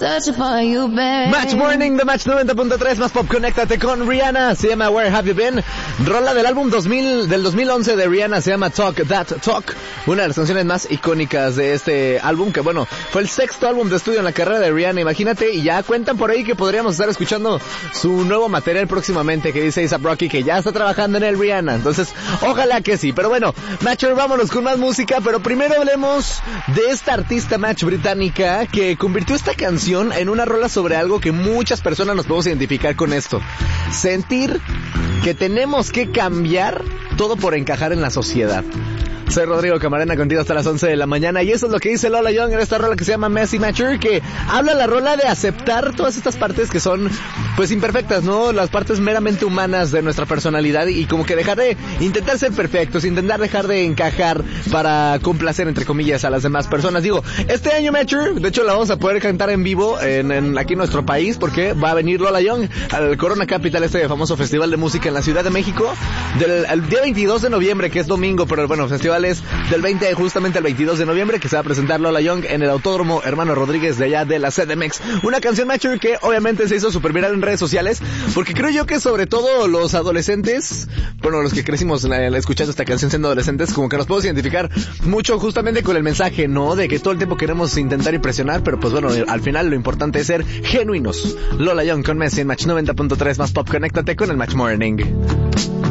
Match Morning de Match 90.3 más pop, conéctate con Rihanna, se llama Where Have You Been, rola del álbum del 2011 de Rihanna, se llama Talk That Talk, una de las canciones más icónicas de este álbum, que bueno, fue el sexto álbum de estudio en la carrera de Rihanna, imagínate, y ya cuentan por ahí que podríamos estar escuchando su nuevo material próximamente, que dice A$AP Rocky que ya está trabajando en el Rihanna, entonces ojalá que sí, pero bueno, Matcher, vámonos con más música, pero primero hablemos de esta artista Match británica que convirtió esta canción en una rola sobre algo que muchas personas nos podemos identificar con esto. Sentir que tenemos que cambiar todo por encajar en la sociedad. Soy Rodrigo Camarena, contigo hasta las 11 de la mañana, y eso es lo que dice Lola Young en esta rola que se llama Messy Matcher, que habla la rola de aceptar todas estas partes que son pues imperfectas, ¿no? Las partes meramente humanas de nuestra personalidad, y como que dejar de intentar ser perfectos, intentar dejar de encajar para complacer entre comillas a las demás personas. Digo, este año Matcher, de hecho la vamos a poder cantar en vivo aquí en nuestro país, porque va a venir Lola Young al Corona Capital, este famoso festival de música en la Ciudad de México, el día 22 de noviembre, que es domingo, pero bueno, festival es del 20 justamente al 22 de noviembre, que se va a presentar Lola Young en el Autódromo Hermano Rodríguez de allá de la CDMX. Una canción Matcher que obviamente se hizo súper viral en redes sociales, porque creo yo que sobre todo los adolescentes, bueno, los que crecimos escuchando esta canción siendo adolescentes, como que nos podemos identificar mucho justamente con el mensaje, ¿no? De que todo el tiempo queremos intentar impresionar, pero pues bueno, al final lo importante es ser genuinos. Lola Young con Messi en Match 90.3 más pop, conéctate con el Match Morning.